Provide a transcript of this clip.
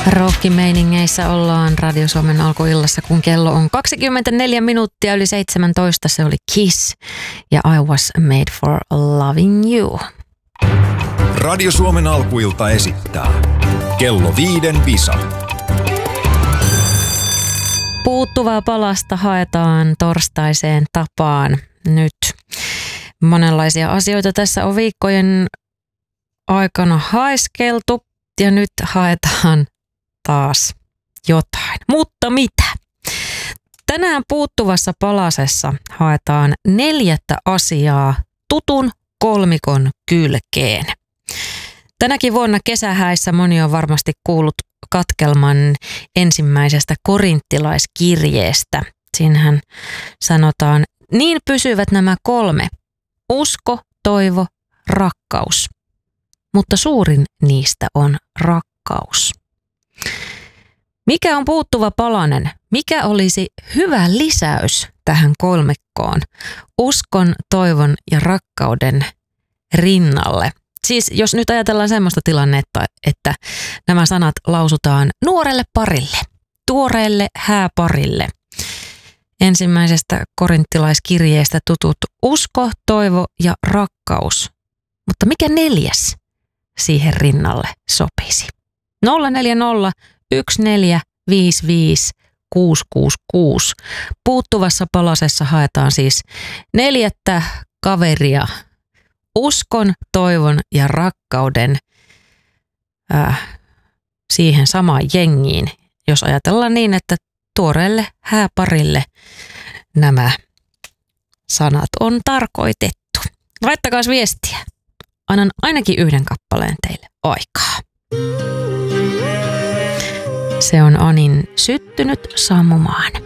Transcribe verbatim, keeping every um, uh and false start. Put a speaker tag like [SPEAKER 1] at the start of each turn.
[SPEAKER 1] Rockimeiningeissä ollaan Radio Suomen alkuillassa, kun kello on kaksikymmentäneljä minuuttia yli seitsemäntoista. Se oli Kiss ja I Was Made for Loving You.
[SPEAKER 2] Radio Suomen alkuilta esittää Kello viiden visa.
[SPEAKER 1] Puuttuvaa palasta haetaan torstaiseen tapaan nyt. Monenlaisia asioita tässä on viikkojen aikana haiskeltu ja nyt haetaan taas jotain. Mutta mitä? Tänään puuttuvassa palasessa haetaan neljättä asiaa tutun kolmikon kylkeen. Tänäkin vuonna kesähäissä moni on varmasti kuullut katkelman ensimmäisestä korinttilaiskirjeestä. Siinähän sanotaan, niin pysyvät nämä kolme: usko, toivo, rakkaus. Mutta suurin niistä on rakkaus. Mikä on puuttuva palanen? Mikä olisi hyvä lisäys tähän kolmekkoon uskon, toivon ja rakkauden rinnalle? Siis jos nyt ajatellaan semmoista tilannetta, että nämä sanat lausutaan nuorelle parille, tuoreelle hääparille. Ensimmäisestä korinttilaiskirjeestä tutut usko, toivo ja rakkaus. Mutta mikä neljäs siihen rinnalle sopisi? nolla neljä nolla yksi neljä viisi viisi kuusi kuusi kuusi. Puuttuvassa palasessa haetaan siis neljättä kaveria uskon, toivon ja rakkauden äh, siihen samaan jengiin. Jos ajatellaan niin, että tuoreelle hääparille nämä sanat on tarkoitettu. Laittakaa viestiä. Annan ainakin yhden kappaleen teille aikaa. Se on Anin Syttynyt sammumaan.